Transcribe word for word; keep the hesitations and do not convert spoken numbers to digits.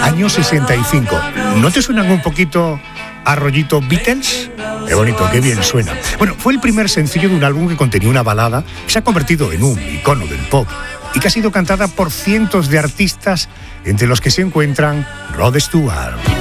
año sesenta y cinco. ¿No te suenan un poquito a rollito Beatles? Qué bonito, qué bien suena. Bueno, fue el primer sencillo de un álbum que contenía una balada que se ha convertido en un icono del pop y que ha sido cantada por cientos de artistas, entre los que se encuentran Rod Stewart.